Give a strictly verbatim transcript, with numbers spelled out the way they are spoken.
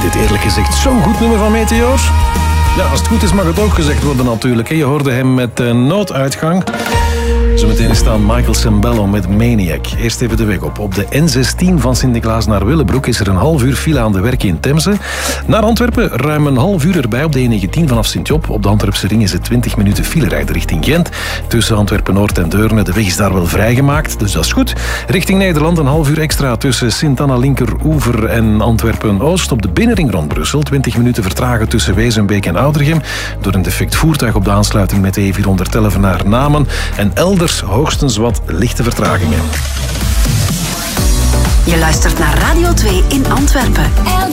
dit eerlijk gezegd zo'n goed nummer van Meteor. Ja, als het goed is mag het ook gezegd worden natuurlijk. Je hoorde hem met de nooduitgang. Zometeen staan Michael Sembello met Maniac. Eerst even de weg op. Op de N zestien van Sint-Niklaas naar Willebroek is er een half uur file aan de werk in Temse. Naar Antwerpen ruim een half uur erbij op de E negentien vanaf Sint-Job. Op de Antwerpse ring is het twintig minuten file rijden richting Gent. Tussen Antwerpen-Noord en Deurne. De weg is daar wel vrijgemaakt, dus dat is goed. Richting Nederland een half uur extra tussen Sint-Anna-Linkeroever en Antwerpen-Oost. Op de binnenring rond Brussel twintig minuten vertragen tussen Wezenbeek en Oudregem. Door een defect voertuig op de aansluiting met de E vierhonderdelf naar Namen. En elders hoogstens wat lichte vertragingen. Je luistert naar Radio twee in Antwerpen.